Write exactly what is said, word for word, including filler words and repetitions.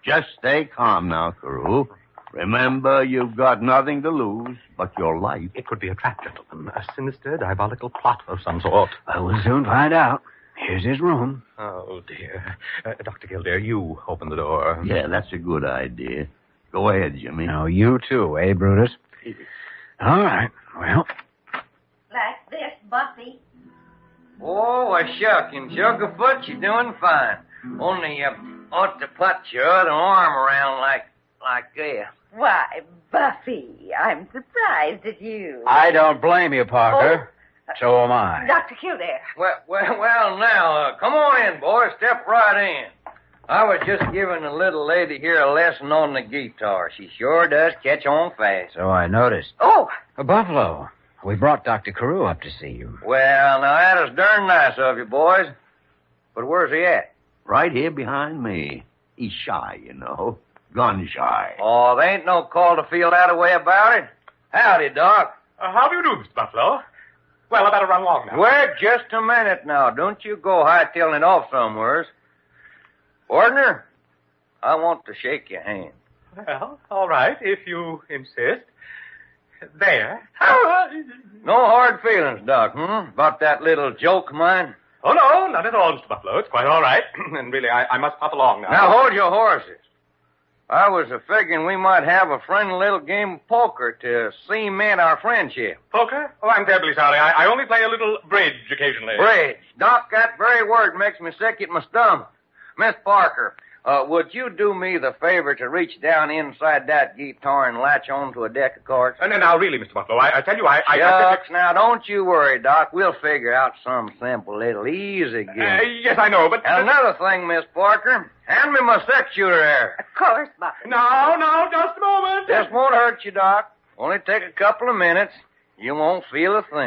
Just stay calm now, Carew. Remember, you've got nothing to lose but your life. It could be a trap, gentlemen. A sinister, diabolical plot of some sort. I will soon find out. Here's his room. Oh, dear. Uh, Doctor Kildare, you open the door. Yeah, that's a good idea. Go ahead, Jimmy. Now, you too, eh, Brutus? All right. Well. Like this, Buffy. Oh, a shucking, Sugarfoot, you're doing fine. Only you ought to put your other arm around like, like this. Why, Buffy, I'm surprised at you. I don't blame you, Parker. Oh. So am I. Doctor Kildare. Well, well, well, now, uh, come on in, boy. Step right in. I was just giving the little lady here a lesson on the guitar. She sure does catch on fast. So I noticed. Oh! A Buffalo. We brought Doctor Carew up to see you. Well, now, that is darn nice of you, boys. But where's he at? Right here behind me. He's shy, you know. Gun shy. Oh, there ain't no call to feel that way about it. Howdy, Doc. Uh, how do you do, Mister Buffalo? Well, I better run along now. Wait just a minute now. Don't you go hightailing it off somewheres. Partner, I want to shake your hand. Well, all right, if you insist. There. No hard feelings, Doc, hmm? About that little joke of mine? Oh, no, not at all, Mister Buffalo. It's quite all right. And really, I, I must pop along now. Now, hold your horses. I was a figuring we might have a friendly little game of poker to cement our friendship. Poker? Oh, I'm terribly sorry. I, I only play a little bridge occasionally. Bridge? Doc, that very word makes me sick at my stomach. Miss Parker, uh, would you do me the favor to reach down inside that guitar and latch on to a deck of cards? Uh, no, now, really, Mister Buffalo, I, I tell you, I... I Shucks, I, now, don't you worry, Doc. We'll figure out some simple little easy game. Uh, yes, I know, but... And another thing, Miss Parker, hand me my six shooter there. Of course, Buffy. No, no, just a moment. This won't hurt you, Doc. Only take a couple of minutes. You won't feel a thing.